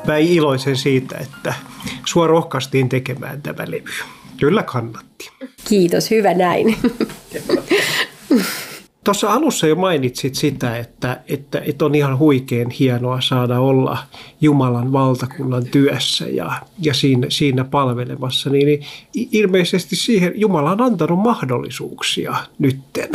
Mä iloisen siitä, että sua rohkaistiin tekemään tämä levy. Kyllä kannatti. Kiitos, hyvä näin. Tuossa alussa jo mainitsit sitä, että on ihan huikean hienoa saada olla Jumalan valtakunnan työssä ja siinä palvelemassa. Niin ilmeisesti siihen Jumala on antanut mahdollisuuksia nytten.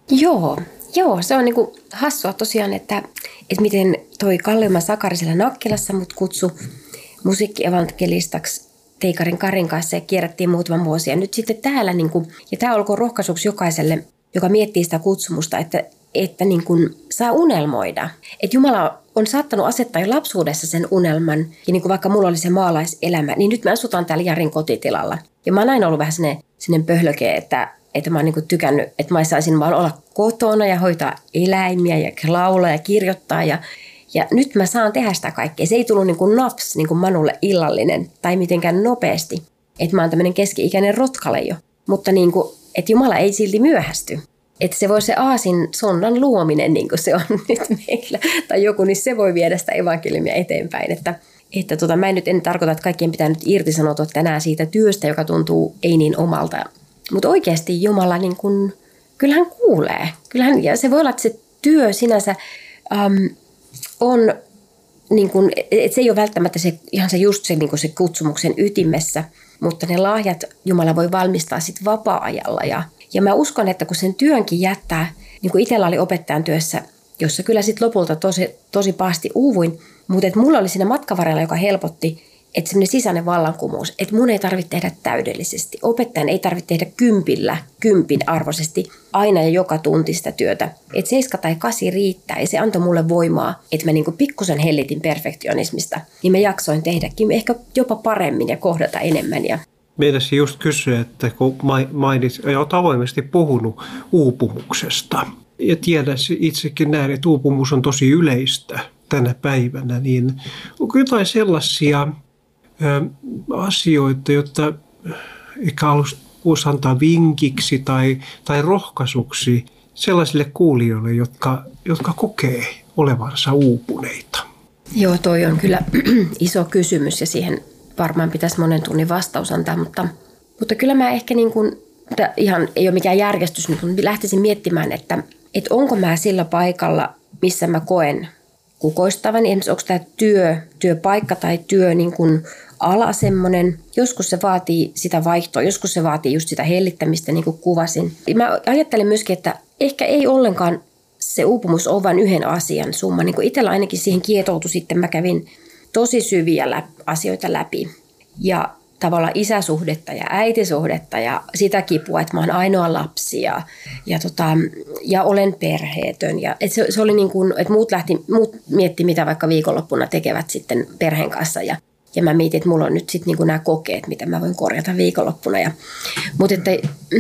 Joo, se on niinku hassua tosiaan, että miten toi Kallioma Sakari siellä Nakkilassa mut kutsui musiikkievankelistaksi Teikarin Karin kanssa ja kierrättiin muutaman vuosi. Ja nyt sitten täällä, ja tämä olkoon rohkaisuksi jokaiselle, joka miettii sitä kutsumusta, että saa unelmoida. Että Jumala on saattanut asettaa jo lapsuudessa sen unelman. Ja vaikka mulla oli se maalaiselämä, niin nyt me asutaan täällä Jarin kotitilalla. Ja mä oon aina ollut vähän sellainen pöhlöke, että mä oon tykännyt, että mä saisin vaan olla kotona ja hoitaa eläimiä ja laulaa ja kirjoittaa. Ja nyt mä saan tehdä sitä kaikkea. Se ei tullut naps Manulle illallinen tai mitenkään nopeasti. Että mä oon tämmöinen keski-ikäinen rotkalejo. Mutta että Jumala ei silti myöhästy. Että se voi se aasin sonnan luominen, niin kuin se on nyt meillä. Tai joku, niin se voi viedä sitä evankeliumia eteenpäin. Että mä en tarkoita, että kaikkien pitää nyt irtisanoutua tänään siitä työstä, joka tuntuu ei niin omalta. Mutta oikeasti Jumala, kyllähän kuulee. Ja se voi olla, että se työ sinänsä on, että se ei ole välttämättä ihan se kutsumuksen ytimessä, mutta ne lahjat Jumala voi valmistaa sitten vapaa-ajalla. Ja mä uskon, että kun sen työnkin jättää, niin kuin itsellä oli opettajan työssä, jossa kyllä sitten lopulta tosi pahasti uuvuin, mutta että mulla oli siinä matkavarrella, joka helpotti, että semmoinen sisäinen vallankumous, että mun ei tarvitse tehdä täydellisesti. Opettajan ei tarvitse tehdä kympin arvoisesti aina ja joka tunti sitä työtä. Että 7 tai 8 riittää ja se antoi mulle voimaa, että mä pikkusen hellitin perfektionismista. Niin mä jaksoin tehdäkin ehkä jopa paremmin ja kohdata enemmän. Meidässä just kysyä, että kun mainitsit, ja olet avoimesti puhunut uupumuksesta. Ja tiedän itsekin näin, että uupumus on tosi yleistä tänä päivänä. Niin onko jotain sellaisia asioita, jotta ehkä voisi antaa vinkiksi tai rohkaisuksi sellaisille kuulijoille, jotka kokee olevansa uupuneita? Joo, toi on kyllä iso kysymys ja siihen varmaan pitäisi monen tunnin vastaus antaa, mutta kyllä mä ehkä ihan ei ole mikään järjestys, mutta lähtisin miettimään, että onko mä sillä paikalla, missä mä koen kukoistavan. Esimerkiksi onko tämä työpaikka tai työ ala semmoinen. Joskus se vaatii sitä vaihtoa, joskus se vaatii just sitä hellittämistä, niin kuin kuvasin. Mä ajattelen myöskin, että ehkä ei ollenkaan se uupumus ole vain yhden asian summa. Niin kuin itsellä ainakin siihen kietoutui sitten, mä kävin tosi syviä asioita läpi. Ja tavallaan isäsuhdetta ja äitisuhdetta ja sitä kipua, että mä oon ainoa lapsi ja olen perheetön. Ja se oli että muut mietti, mitä vaikka viikonloppuna tekevät sitten perheen kanssa ja mä mietin, että mulla on nyt sitten nämä kokeet, mitä mä voin korjata viikonloppuna. Mutta että,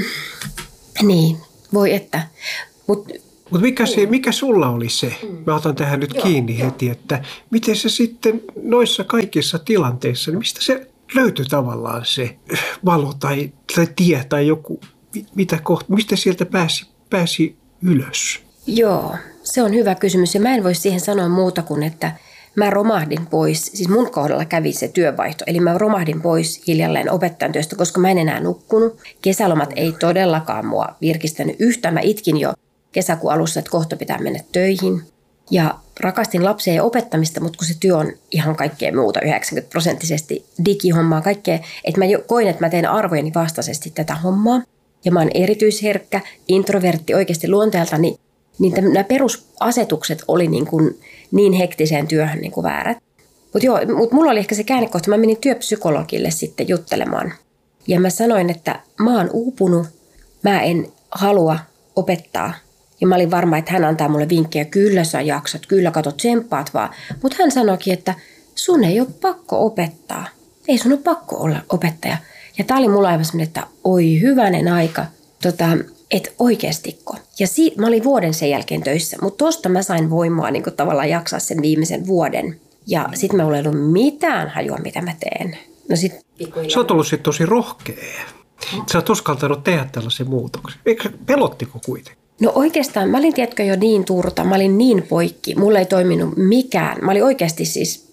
niin, voi että. Mutta mikä sulla oli se? Mä otan tähän nyt kiinni heti, että miten se sitten noissa kaikissa tilanteissa, niin mistä se löytyi tavallaan se valo tai tie tai joku, mistä sieltä pääsi ylös? Joo, se on hyvä kysymys ja mä en voi siihen sanoa muuta kuin, että mä romahdin pois, siis mun kohdalla kävi se työvaihto, eli mä romahdin pois hiljalleen opettajan työstä, koska mä en enää nukkunut. Kesälomat ei todellakaan mua virkistänyt yhtään, mä itkin jo kesäkuun alussa, että kohta pitää mennä töihin. Ja rakastin lapsia ja opettamista, mutta kun se työ on ihan kaikkea muuta, 90% digihommaa, kaikkea, että mä koin, että mä teen arvojeni vastaisesti tätä hommaa. Ja mä oon erityisherkkä, introvertti oikeasti luonteeltani, niin nämä perusasetukset oli niin hektiseen työhön väärät. Mutta mulla oli ehkä se käännekohta, mä menin työpsykologille sitten juttelemaan. Ja mä sanoin, että mä oon uupunut, mä en halua opettaa. Ja mä olin varma, että hän antaa mulle vinkkejä, kyllä sä jaksat, kyllä kato tsemppaat vaan. Mutta hän sanoikin, että sun ei ole pakko opettaa. Ei sun ole pakko olla opettaja. Ja tää oli mulla aivan semmoinen, että oi hyvänen aika, että oikeastiko. Ja mä olin vuoden sen jälkeen töissä, mutta tosta mä sain voimaa tavallaan jaksaa sen viimeisen vuoden. Ja sit mä ei ollut mitään hajua, mitä mä teen. No sä oot ollut sit tosi rohkea. Sä oot uskaltanut tehdä tällaisen muutoksen. Pelottiko kuitenkin? No oikeastaan mä olin jo niin turta, mä olin niin poikki, mulla ei toiminut mikään. Mä olin oikeasti siis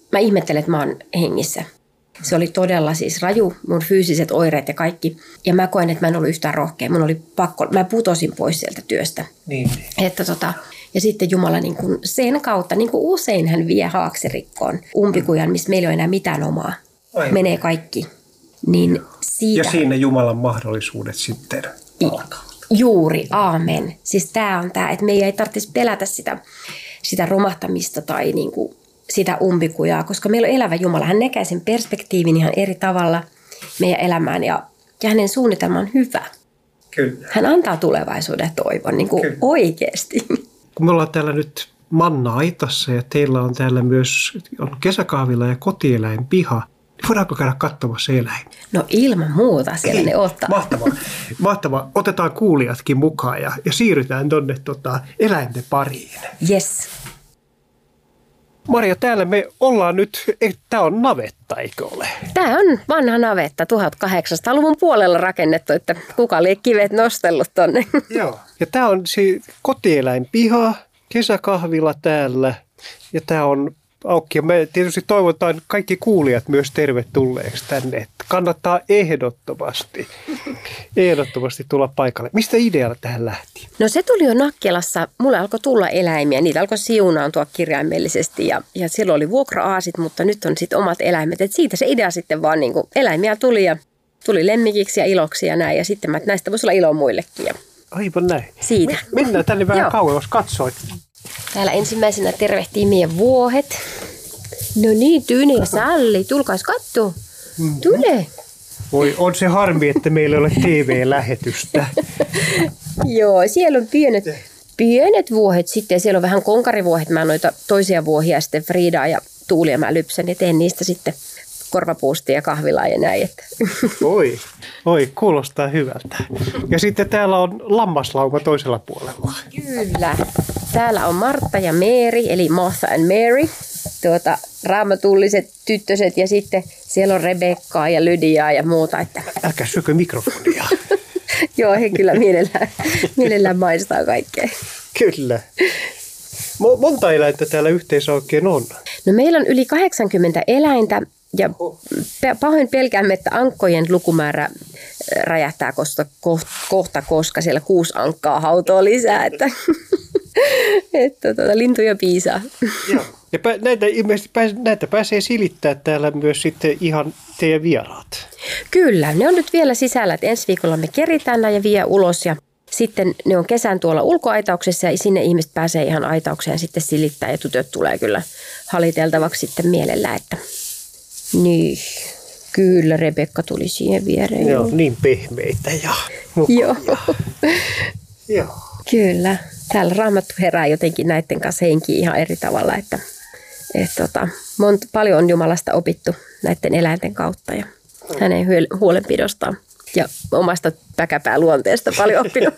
mä ihmettelen, että mä oon hengissä. Se oli todella siis raju, mun fyysiset oireet ja kaikki. Ja mä koen, että mä en ollut yhtään rohkea. Mun oli pakko, mä putosin pois sieltä työstä. Niin. Ja sitten Jumala niin kuin sen kautta, niin kuin usein hän vie haaksirikkoon umpikujan, missä meillä ei ole enää mitään omaa. Aivan. Menee kaikki. Niin siitä, ja siinä Jumalan mahdollisuudet sitten alkaa. Juuri, aamen. Siis tämä on tämä, että meidän ei tarvitsisi pelätä sitä romahtamista tai niin kuin sitä umpikujaa, koska meillä on elävä Jumala. Hän näkee sen perspektiivin ihan eri tavalla meidän elämään ja hänen suunnitelma on hyvä. Kyllä. Hän antaa tulevaisuuden toivon niin kuin oikeasti. Kun me ollaan täällä nyt Manna-aitassa ja teillä on täällä myös on kesäkahvila ja kotieläinpiha, niin voidaanko käydä katsomassa eläimiä? No ilman muuta siellä ne ottaa. Mahtavaa. Otetaan kuulijatkin mukaan ja siirrytään tuonne eläinten pariin. Yes. Maria, täällä me ollaan nyt, tämä on navetta, eikö ole? Tämä on vanha navetta, 1800-luvun puolella rakennettu, että kuka lie kivet nostellut tonne. Joo. Ja tämä on kotieläinpiha, kesäkahvila täällä ja tämä on auki. Ja me tietysti toivotaan kaikki kuulijat myös tervetulleeksi tänne. Että kannattaa ehdottomasti tulla paikalle. Mistä idea tähän lähti? No se tuli jo Nakkelassa. Mulle alkoi tulla eläimiä. Niitä alkoi siunaantua kirjaimellisesti ja silloin oli vuokra-aasit, mutta nyt on sitten omat eläimet. Et siitä se idea sitten vaan niin kuin eläimiä tuli ja tuli lemmikiksi ja iloksi ja näin. Ja sitten näistä voisi olla ilo muillekin. Ja aivan näin. Siitä. Mennään tänne vähän kauemmas katsoa. Täällä ensimmäisenä tervehtii meidän vuohet. No niin, Tyne ja Salli, tulkaas kattoo. Tule. Voi, on se harmi, että meillä ei ole TV-lähetystä. Joo, siellä on pienet vuohet sitten. Siellä on vähän konkarivuohet. Mä noita toisia vuohia sitten Fridaa ja Tuulia mä lypsän ja teen niistä sitten korvapuustia ja kahvilaa ja näin. Että. Oi, kuulostaa hyvältä. Ja sitten täällä on lammaslauma toisella puolella. Kyllä. Täällä on Martta ja Mary, eli Martha and Mary. Raamatulliset tyttöset ja sitten siellä on Rebekkaa ja Lydiaa ja muuta. Että. Älkää syökö mikrofonia. Joo, he kyllä mielellään maistaa kaikkea. Kyllä. Monta eläintä täällä yhteensä oikein on? No meillä on yli 80 eläintä ja pahoin pelkäämme, että ankkojen lukumäärä räjähtää kohta, koska siellä 6 ankkaa hautoo lisää. Että lintuja piisaa. Joo. Ja näitä pääsee silittää täällä myös sitten ihan teidän vieraat. Kyllä, ne on nyt vielä sisällä, että ensi viikolla me keritään ja vie ulos ja sitten ne on kesän tuolla ulkoaitauksessa ja sinne ihmiset pääsee ihan aitaukseen sitten silittää ja tytöt tulee kyllä haliteltavaksi sitten mielellä, että niin, kyllä Rebekka tuli siihen viereen. Joo, niin pehmeitä ja mukavia. Joo. Kyllä. Täällä Raamattu herää jotenkin näiden kanssa henkiin ihan eri tavalla, että paljon on Jumalasta opittu näiden eläinten kautta ja hänen huolenpidostaan ja omasta päkäpää luonteesta paljon oppinut.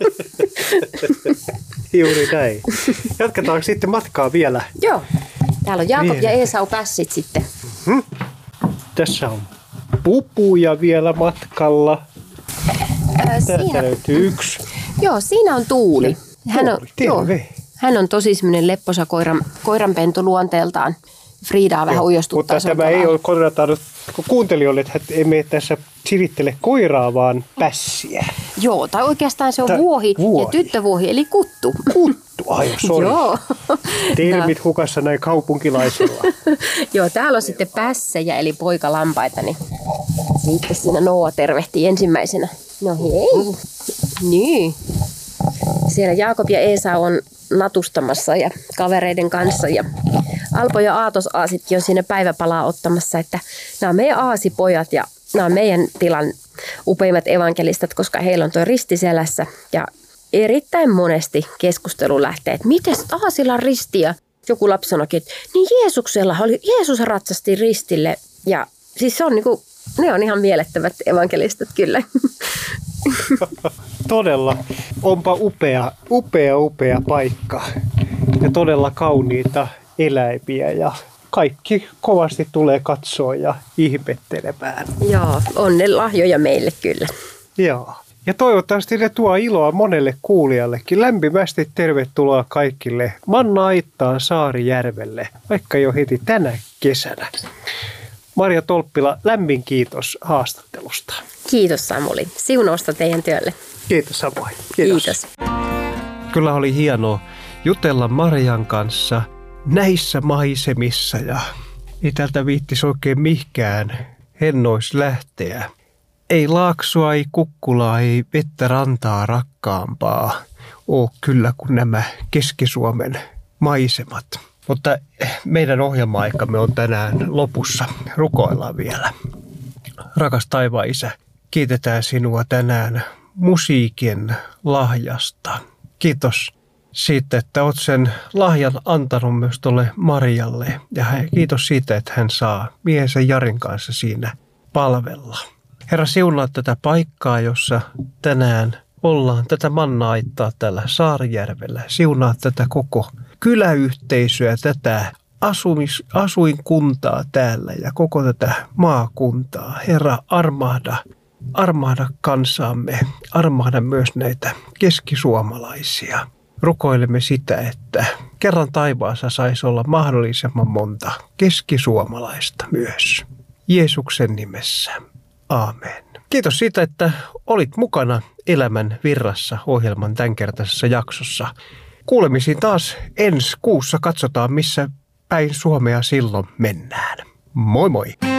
Juuri näin. Jatketaanko sitten matkaa vielä? Joo. Täällä on Jaakob ja Esau pässit sitten. Mm-hmm. Tässä on pupuja vielä matkalla. Täältä löytyy yksi. Joo, siinä on Tuuli. Hän on tosi semmoinen lepposa koiranpentu luonteeltaan. Friidaa vähän ujostuttaa. Mutta tämä ei ole korjataan kuuntelijoille, että emme tässä sirittele koiraa, vaan pässiä. Joo, tai oikeastaan se on vuohi ja tyttövuohi, eli kuttu. Kuttu, sori. Joo. Termit hukassa näin kaupunkilaisella. Joo, täällä on sitten pässejä, eli poikalampaita, niin sitten siinä Noa tervehtii ensimmäisenä. No hei. Niin. Siellä Jaakob ja Esau on natustamassa ja kavereiden kanssa ja Alpo ja Aatos-aasitkin on siinä päiväpalaa ottamassa, että nämä on meidän aasipojat ja nämä on meidän tilan upeimmat evankelistat, koska heillä on tuo risti selässä ja erittäin monesti keskustelu lähtee, että miten aasilla on risti ja joku lapsi sanoikin, että niin Jeesus ratsasti ristille ja siis se on niinku, ne on ihan mielettömät evankelistat kyllä. Todella. Onpa upea paikka ja todella kauniita eläimiä ja kaikki kovasti tulee katsoa ja ihmettelemään. Joo, on ne lahjoja meille kyllä. Joo. Ja toivottavasti ne tuo iloa monelle kuulijallekin. Lämpimästi tervetuloa kaikille Manna-Aittaan Saarijärvelle, vaikka jo heti tänä kesänä. Marja Tolppila, lämmin kiitos haastattelusta. Kiitos Samuli. Siunausta teidän työlle. Kiitos samoin. Kiitos. Kyllä oli hienoa jutella Marjan kanssa näissä maisemissa ja ei täältä viittisi oikein mihinkään hennois lähteä. Ei Laaksoa, ei Kukkulaa, ei vettä rantaa rakkaampaa ole kyllä kuin nämä Keski-Suomen maisemat. Mutta meidän ohjelma-aikamme on tänään lopussa. Rukoillaan vielä. Rakas taivaan Isä, kiitetään sinua tänään musiikin lahjasta. Kiitos siitä, että olet sen lahjan antanut myös tuolle Marjalle. Ja kiitos siitä, että hän saa miehensä Jarin kanssa siinä palvella. Herra, siunaa tätä paikkaa, jossa tänään ollaan, tätä Manna-Aittaa täällä Saarijärvellä. Siunaa tätä koko kyläyhteisöä, tätä asuinkuntaa täällä ja koko tätä maakuntaa. Herra, armahda kansaamme, armahda myös näitä keskisuomalaisia. Rukoilemme sitä, että kerran taivaassa saisi olla mahdollisimman monta keskisuomalaista myös. Jeesuksen nimessä. Aamen. Kiitos siitä, että olit mukana Elämän virrassa ohjelman tämänkertaisessa jaksossa. Kuulemisiin taas ensi kuussa. Katsotaan, missä päin Suomea silloin mennään. Moi moi!